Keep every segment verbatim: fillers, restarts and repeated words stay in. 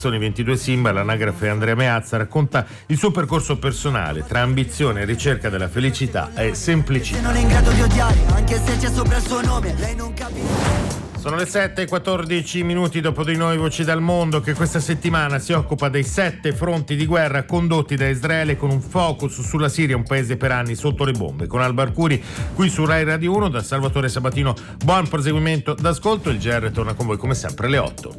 Sono i ventidue Simba, l'anagrafe Andrea Meazza, racconta il suo percorso personale tra ambizione, ricerca della felicità e semplicità. Non è in grado di odiare, anche se c'è sopra il suo nome, lei non capisce. Sono le sette e quattordici minuti. Dopo di noi Voci dal Mondo, che questa settimana si occupa dei sette fronti di guerra condotti da Israele, con un focus sulla Siria, un paese per anni sotto le bombe. Con Alba Arcuri qui su Rai Radio uno, da Salvatore Sabatino buon proseguimento d'ascolto. Il G R torna con voi come sempre alle otto.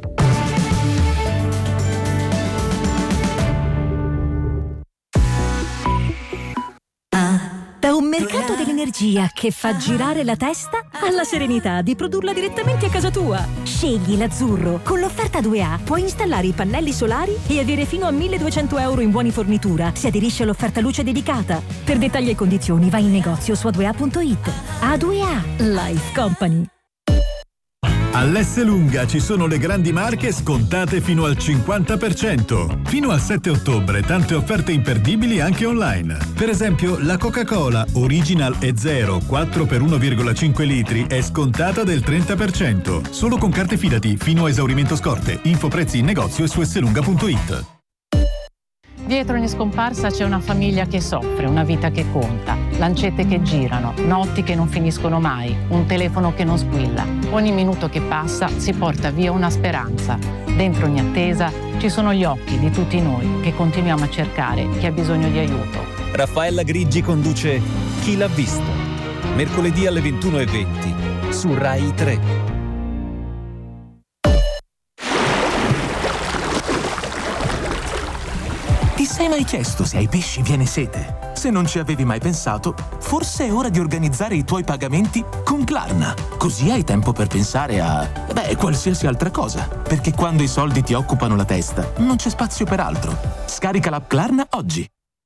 Da un mercato dell'energia che fa girare la testa alla serenità di produrla direttamente a casa tua. Scegli l'azzurro. Con l'offerta due A puoi installare i pannelli solari e avere fino a milleduecento euro in buoni fornitura se aderisci all'offerta luce dedicata. Per dettagli e condizioni vai in negozio su a due a punto it. A due A Life Company. All'Esselunga ci sono le grandi marche scontate fino al cinquanta per cento. Fino al sette ottobre tante offerte imperdibili anche online. Per esempio la Coca-Cola Original e Zero quattro per uno virgola cinque litri è scontata del trenta per cento. Solo con carte Fidati fino a esaurimento scorte. Info prezzi in negozio e su esselunga punto it. Dietro ogni scomparsa c'è una famiglia che soffre, una vita che conta, lancette che girano, notti che non finiscono mai, un telefono che non squilla. Ogni minuto che passa si porta via una speranza. Dentro ogni attesa ci sono gli occhi di tutti noi che continuiamo a cercare chi ha bisogno di aiuto. Raffaella Grigi conduce Chi l'ha visto? Mercoledì alle ventuno e venti su Rai tre. Ti sei mai chiesto se ai pesci viene sete? Se non ci avevi mai pensato, forse è ora di organizzare i tuoi pagamenti con Klarna. Così hai tempo per pensare a, beh, qualsiasi altra cosa. Perché quando i soldi ti occupano la testa, non c'è spazio per altro. Scarica l'app Klarna oggi.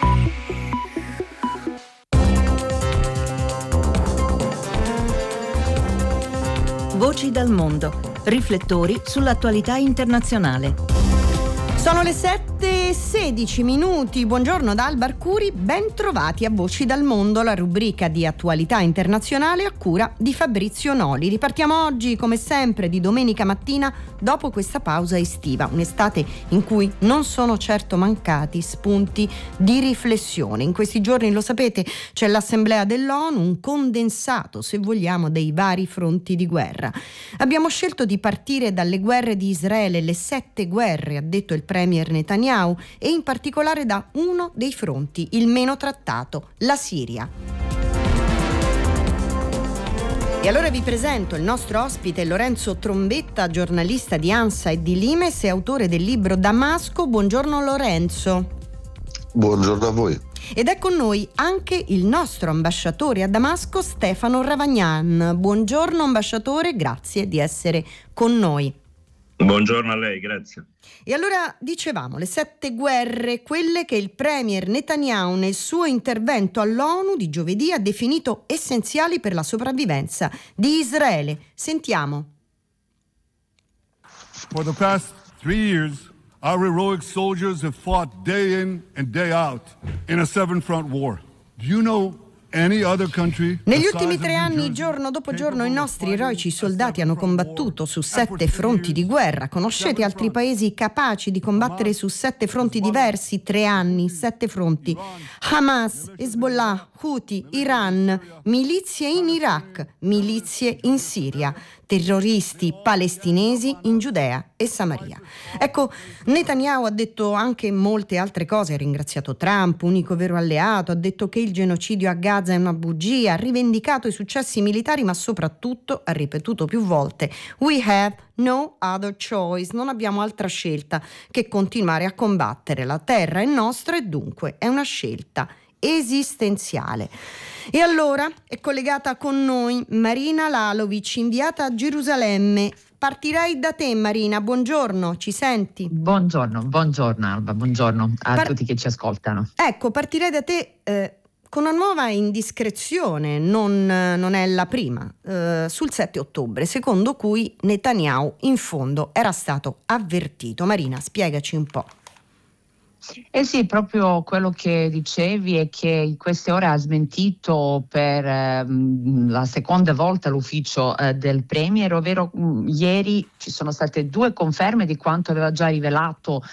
Voci dal mondo. Riflettori sull'attualità internazionale. Sono le sette e sedici minuti, buongiorno da Alba Arcuri, ben trovati a Voci dal Mondo, la rubrica di attualità internazionale a cura di Fabrizio Noli. Ripartiamo oggi come sempre di domenica mattina dopo questa pausa estiva, un'estate in cui non sono certo mancati spunti di riflessione. In questi giorni, lo sapete, c'è l'Assemblea dell'ONU, un condensato, se vogliamo, dei vari fronti di guerra. Abbiamo scelto di partire dalle guerre di Israele, le sette guerre, ha detto il premier Netanyahu, e in particolare da uno dei fronti, il meno trattato, la Siria. E allora vi presento il nostro ospite Lorenzo Trombetta, giornalista di ANSA e di Limes e autore del libro Damasco. Buongiorno Lorenzo. Buongiorno a voi. Ed è con noi anche il nostro ambasciatore a Damasco, Stefano Ravagnan. Buongiorno ambasciatore, grazie di essere con noi. Buongiorno a lei, grazie. E allora dicevamo, le sette guerre, quelle che il premier Netanyahu nel suo intervento all'ONU di giovedì ha definito essenziali per la sopravvivenza di Israele. Sentiamo. For the past three years, our heroic soldiers have fought day in and day out in a seven-front war. Do you know Negli ultimi tre anni, giorno dopo giorno, i nostri eroici soldati hanno combattuto su sette fronti di guerra. Conoscete altri paesi capaci di combattere su sette fronti diversi? Tre anni, sette fronti. Hamas, Hezbollah, Houthi, Iran, milizie in Iraq, milizie in Siria, terroristi palestinesi in Giudea e Samaria. Ecco, Netanyahu ha detto anche molte altre cose, ha ringraziato Trump, unico vero alleato, ha detto che il genocidio a Gaza è una bugia, ha rivendicato i successi militari, ma soprattutto ha ripetuto più volte: we have no other choice, non abbiamo altra scelta che continuare a combattere. La terra è nostra e dunque è una scelta esistenziale. E allora è collegata con noi Marina Lalovic, inviata a Gerusalemme. Partirei da te, Marina, buongiorno, ci senti? Buongiorno, buongiorno Alba, buongiorno a Par- tutti che ci ascoltano. Ecco, partirei da te eh, con una nuova indiscrezione, non, non è la prima, eh, sul sette ottobre, secondo cui Netanyahu in fondo era stato avvertito. Marina, spiegaci un po'. Eh sì, proprio quello che dicevi è che in queste ore ha smentito per ehm, la seconda volta l'ufficio eh, del Premier, ovvero mh, ieri ci sono state due conferme di quanto aveva già rivelato